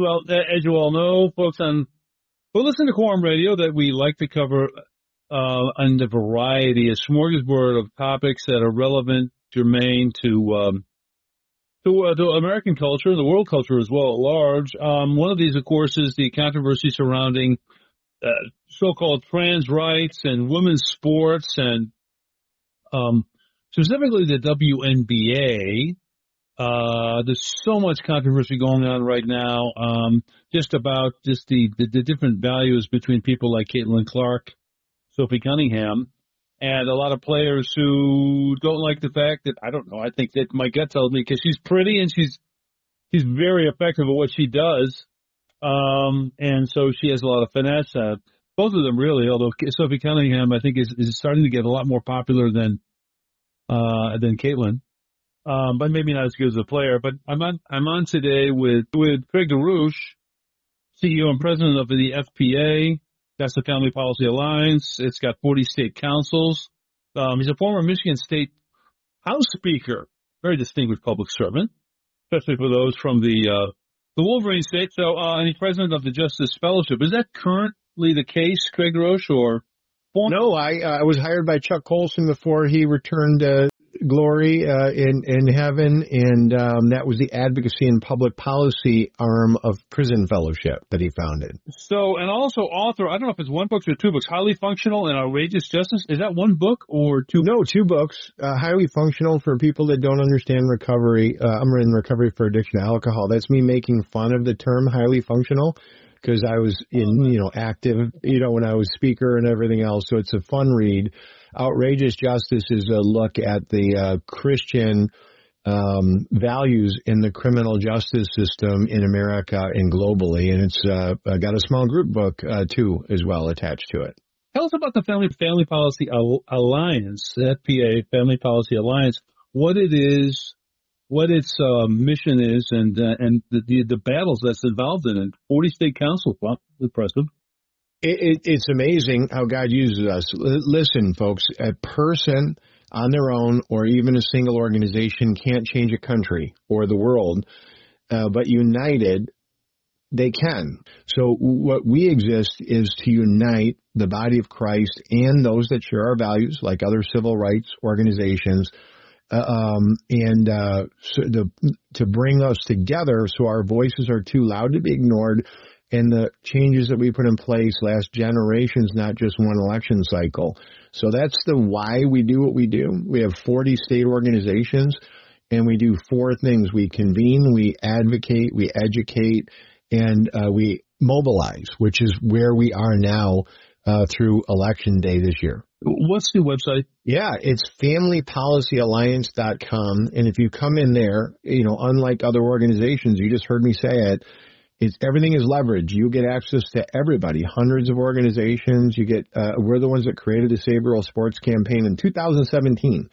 Well, as you all know, folks, well, listen to Quorum Radio that we like to cover on the variety, a smorgasbord of topics that are relevant, germane to American culture, the world culture as well at large. One of these, of course, is the controversy surrounding so-called trans rights and women's sports, and specifically the WNBA. There's so much controversy going on right now, just about the different values between people like Caitlin Clark, Sophie Cunningham, and a lot of players who don't like the fact that, I don't know, I think that my gut tells me, because she's pretty and she's very effective at what she does, and so she has a lot of finesse. Both of them really, although Sophie Cunningham, I think, is starting to get a lot more popular than Caitlin. But maybe not as good as a player. But I'm on today with Craig DeRouche, CEO and president of the FPA. That's the Family Policy Alliance. It's got 40 state councils. He's a former Michigan State House Speaker, very distinguished public servant, especially for those from the Wolverine State. So, and he's president of the Justice Fellowship. Is that currently the case, Craig DeRouche, or? No, I was hired by Chuck Colson before he returned to glory in heaven, and that was the advocacy and public policy arm of Prison Fellowship that he founded. So, and also author, I don't know if it's one book or two books, Highly Functional and Outrageous Justice. Is that one book or two? No, two books. Highly Functional for people that don't understand recovery. I'm in recovery for addiction to alcohol. That's me making fun of the term highly functional, because I was active, when I was speaker and everything else. So it's a fun read. Outrageous Justice is a look at the Christian values in the criminal justice system in America and globally. And it's got a small group book, too, as well, attached to it. Tell us about the Family Policy Alliance, the FPA Family Policy Alliance, what it is, what its mission is, and the battles that's involved in it. 40 state councils, well, impressive. It's amazing how God uses us. Listen, folks, a person on their own or even a single organization can't change a country or the world, but united, they can. So what we exist is to unite the body of Christ and those that share our values, like other civil rights organizations, so to bring us together so our voices are too loud to be ignored, and the changes that we put in place last generations, not just one election cycle. So that's the why we do what we do. We have 40 state organizations, and we do four things. We convene, we advocate, we educate, and we mobilize, which is where we are now through Election Day this year. What's the website? Yeah, it's familypolicyalliance.com. And if you come in there, unlike other organizations, you just heard me say it, everything is leverage. You get access to everybody, hundreds of organizations. You get, we're the ones that created the Save Rural Sports campaign in 2017.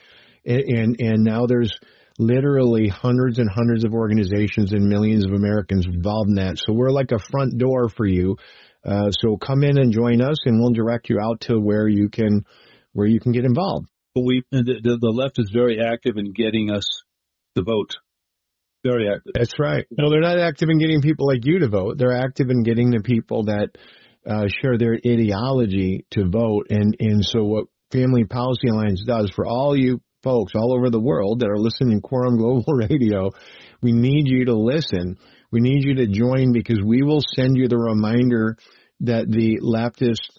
And now there's literally hundreds and hundreds of organizations and millions of Americans involved in that. So we're like a front door for you. So come in and join us, and we'll direct you out to where you can get involved. The left is very active in getting us to vote. Very active. That's right. No, they're not active in getting people like you to vote. They're active in getting the people that share their ideology to vote. And so what Family Policy Alliance does for all you folks all over the world that are listening to Quorum Global Radio, we need you to listen. We need you to join, because we will send you the reminder that the leftist,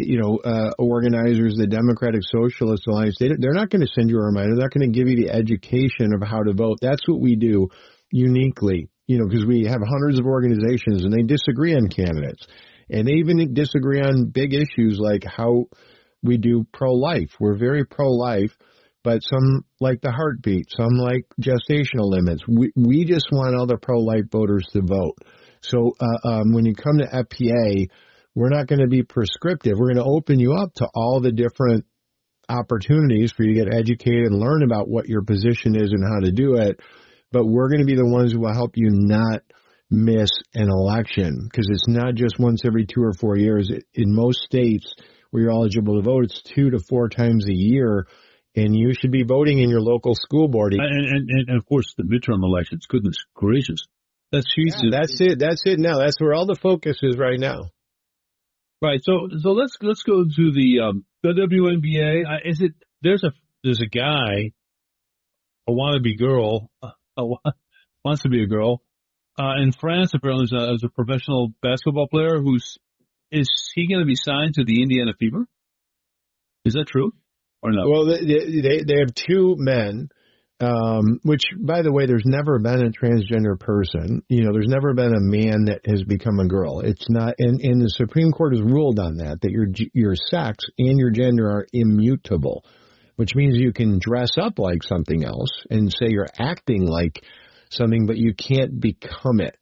organizers, the Democratic Socialist Alliance, they're not going to send you a reminder. They're not going to give you the education of how to vote. That's what we do uniquely, because we have hundreds of organizations, and they disagree on candidates. And they even disagree on big issues like how we do pro-life. We're very pro-life, but some like the heartbeat, some like gestational limits. We just want all the pro-life voters to vote. So when you come to FPA, we're not going to be prescriptive. We're going to open you up to all the different opportunities for you to get educated and learn about what your position is and how to do it. But we're going to be the ones who will help you not miss an election, because it's not just once every 2 or 4 years. In most states where you're eligible to vote, it's 2 to 4 times a year. And you should be voting in your local school board. And of course, the midterm elections, goodness gracious. That's Jesus. That's it. That's it now. That's where all the focus is right now. Right. So let's go to the WNBA. There's a guy, a wannabe girl, wants to be a girl, in France. Apparently, as a professional basketball player. Is he going to be signed to the Indiana Fever? Is that true or no? Well, they have two men. Which, by the way, there's never been a transgender person. There's never been a man that has become a girl. It's not, and the Supreme Court has ruled on that your sex and your gender are immutable, which means you can dress up like something else and say you're acting like something, but you can't become it.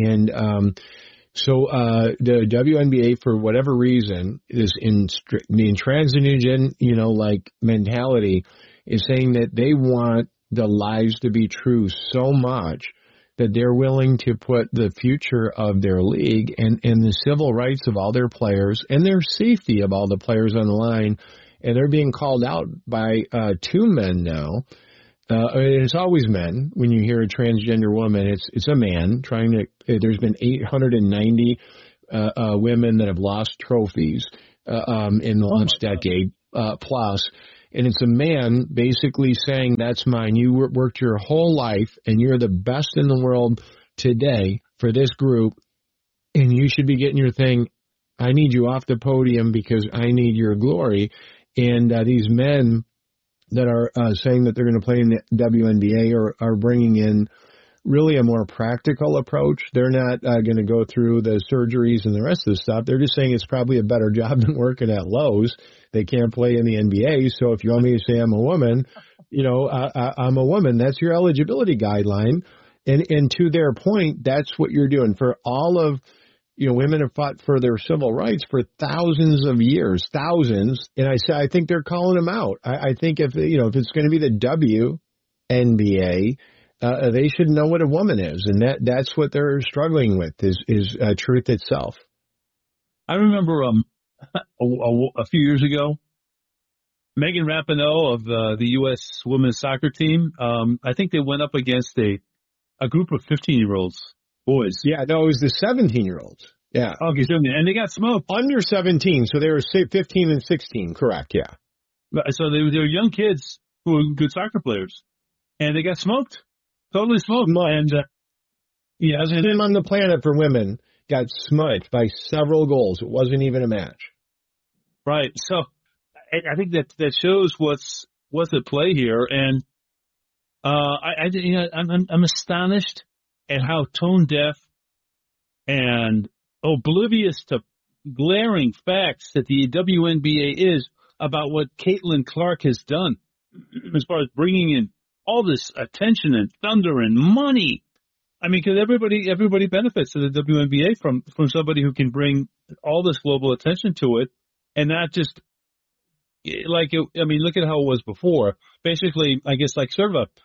So the WNBA, for whatever reason, is in the intransigent, like mentality, is saying that they want the lies to be true so much that they're willing to put the future of their league and the civil rights of all their players and their safety of all the players on the line. And they're being called out by two men now. It's always men. When you hear a transgender woman, it's a man trying to. There's been 890 women that have lost trophies in the last decade plus. And it's a man basically saying, that's mine. You worked your whole life and you're the best in the world today for this group. And you should be getting your thing. I need you off the podium because I need your glory. And these men that are saying that they're going to play in the WNBA are bringing in really a more practical approach. They're not going to go through the surgeries and the rest of the stuff. They're just saying it's probably a better job than working at Lowe's. They can't play in the NBA. So if you want me to say I'm a woman, I'm a woman. That's your eligibility guideline. And to their point, that's what you're doing. For all of, women have fought for their civil rights for thousands of years, thousands. And I think they're calling them out. I think if it's going to be the WNBA, they should know what a woman is, and that's what they're struggling with is truth itself. I remember a few years ago, Megan Rapinoe of the U.S. women's soccer team. I think they went up against a group of 15-year-olds boys. Yeah, no, it was the 17-year-olds. Yeah. Okay, and they got smoked. Under 17, so they were 15 and 16. Correct. Yeah. So they were young kids who were good soccer players, and they got smoked. Totally smoked. And Team on the planet for women got smoked by several goals. It wasn't even a match. Right. So I think that shows what's at play here, and I'm astonished at how tone deaf and oblivious to glaring facts that the WNBA is about what Caitlin Clark has done as far as bringing in all this attention and thunder and money. I mean, because everybody benefits to the WNBA from somebody who can bring all this global attention to it, and not just like it. I mean, look at how it was before. Basically, I guess like sort of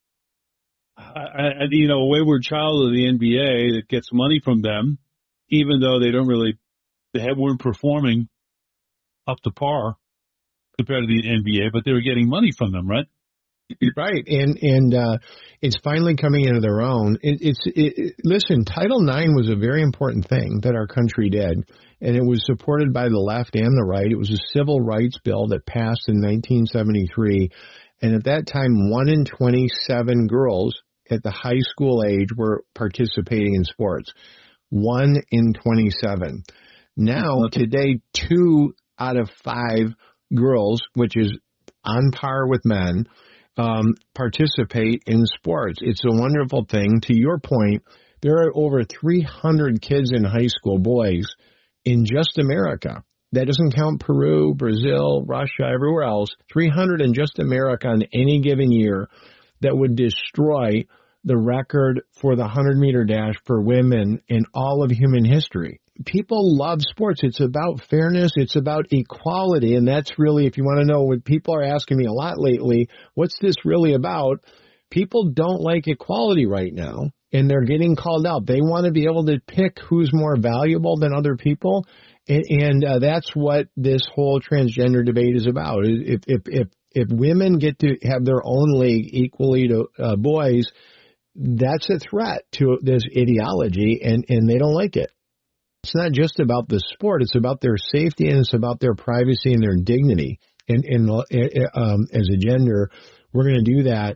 a wayward child of the NBA that gets money from them, even though they weren't performing up to par compared to the NBA, but they were getting money from them, right? Right, and it's finally coming into their own. Listen, Title IX was a very important thing that our country did, and it was supported by the left and the right. It was a civil rights bill that passed in 1973, and at that time, 1 in 27 girls at the high school age were participating in sports. 1 in 27. Now, today, 2 out of 5 girls, which is on par with men, participate in sports. It's a wonderful thing. To your point, there are over 300 kids in high school, boys, in just America. That doesn't count Peru, Brazil, Russia, everywhere else. 300 in just America on any given year that would destroy the record for the 100-meter dash for women in all of human history. People love sports. It's about fairness. It's about equality. And that's really, if you want to know what people are asking me a lot lately, what's this really about? People don't like equality right now, and they're getting called out. They want to be able to pick who's more valuable than other people. And that's what this whole transgender debate is about. If women get to have their own league equally to boys, that's a threat to this ideology, and they don't like it. It's not just about the sport; it's about their safety, and it's about their privacy and their dignity. And as a gender, we're going to do that.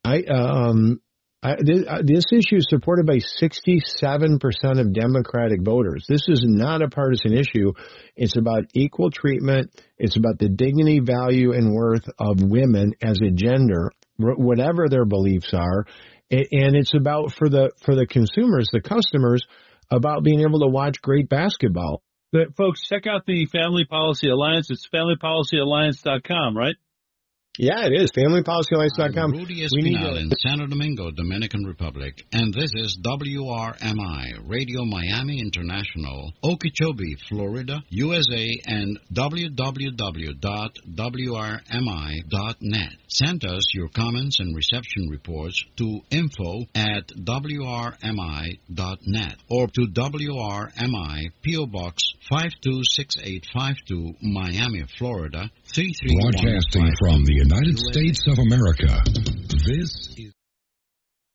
This issue is supported by 67% of Democratic voters. This is not a partisan issue. It's about equal treatment. It's about the dignity, value, and worth of women as a gender, whatever their beliefs are. And it's about, for the consumers, the customers, about being able to watch great basketball. But folks, check out the Family Policy Alliance. It's familypolicyalliance.com, right? Yeah, it is. FamilyPolicyAlliance.com. Rudy Espinal in Santo Domingo, Dominican Republic. And this is WRMI, Radio Miami International, Okeechobee, Florida, USA, and www.wrmi.net. Send us your comments and reception reports to info@wrmi.net or to WRMI, P.O. Box 526852, Miami, Florida, 33155. Broadcasting from the United States of America, this is